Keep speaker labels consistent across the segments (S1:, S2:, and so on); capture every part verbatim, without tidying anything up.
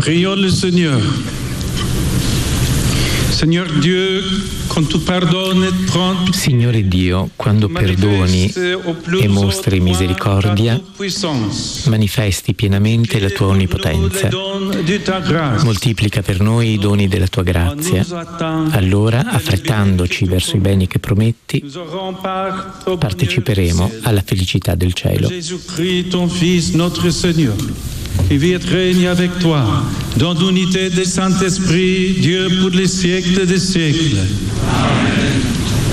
S1: Prions le Seigneur. Seigneur Dieu, quand tu pardonnes et prends pitié,
S2: Signore Dio, quando perdoni e mostri misericordia, manifesti pienamente la tua onnipotenza. Moltiplica per noi i doni della tua grazia. Allora, affrettandoci verso i beni che prometti, parteciperemo alla felicità del cielo.
S1: Jésus-Christ, ton Fils, notre Seigneur, qui vit et règne avec toi, dans l'unité du Saint-Esprit, Dieu pour les siècles des siècles. Amen.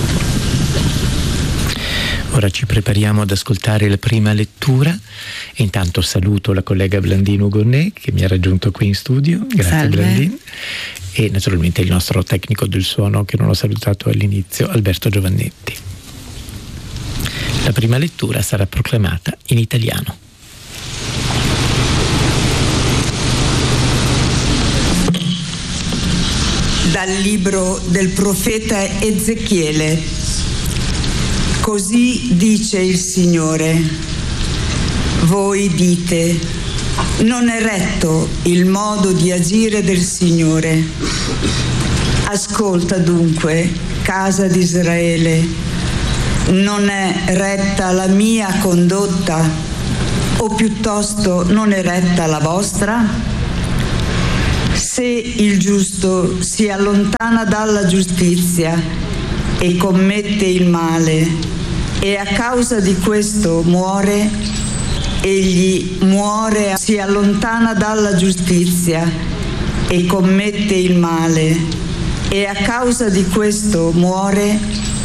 S2: Ora ci prepariamo ad ascoltare la prima lettura e intanto saluto la collega Blandino Gonnet che mi ha raggiunto qui in studio. Grazie. Salve. Blandin. E naturalmente il nostro tecnico del suono che non ho salutato all'inizio, Alberto Giovannetti. La prima lettura sarà proclamata in italiano.
S3: Dal libro del profeta Ezechiele. Così dice il Signore: voi dite, non è retto il modo di agire del Signore. Ascolta dunque, casa di Israele, non è retta la mia condotta, o piuttosto non è retta la vostra? Se il giusto si allontana dalla giustizia e commette il male e a causa di questo muore, egli muore, si allontana dalla giustizia e commette il male e a causa di questo muore,